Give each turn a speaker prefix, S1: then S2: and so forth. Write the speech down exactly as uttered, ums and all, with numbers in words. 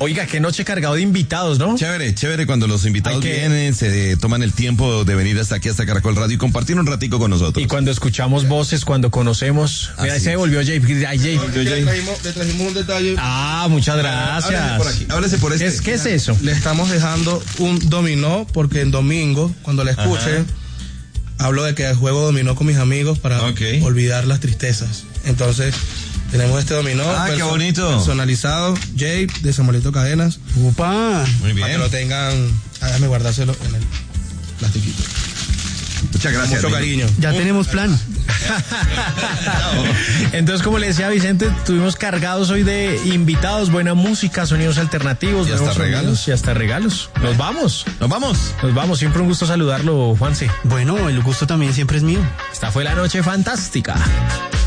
S1: Oiga, qué noche cargado de invitados, ¿no?
S2: Chévere, chévere cuando los invitados
S1: que...
S2: vienen, se toman el tiempo de venir hasta aquí, hasta Caracol Radio y compartir un ratico con nosotros.
S1: Y cuando escuchamos voces, cuando conocemos. Mira, ahí se devolvió Jay. Ay, Jay.
S3: Le trajimos, le trajimos un detalle.
S1: Ah, muchas gracias.
S2: Háblese por aquí, háblese por este.
S1: ¿Qué es, qué es eso?
S3: Le estamos dejando un dominó porque en domingo, cuando la escuchen, hablo de que juego dominó con mis amigos para
S2: okay.
S3: olvidar las tristezas. Entonces, tenemos este dominó
S2: ah, perso- qué bonito.
S3: personalizado, Jay, de Samuelito Cadenas.
S4: Upa.
S2: Muy bien.
S3: Para que lo tengan, ah, déjame guardárselo en el plastiquito.
S2: Muchas gracias.
S3: Mucho cariño.
S4: Ya uh, tenemos plan.
S1: Entonces, como le decía Vicente, estuvimos cargados hoy de invitados, buena música, sonidos alternativos,
S2: y hasta
S1: sonidos,
S2: regalos.
S1: Y hasta regalos. Nos vamos.
S2: Nos vamos.
S1: Nos vamos. Siempre un gusto saludarlo, Juanse.
S4: Bueno, el gusto también siempre es mío.
S1: Esta fue la noche fantástica.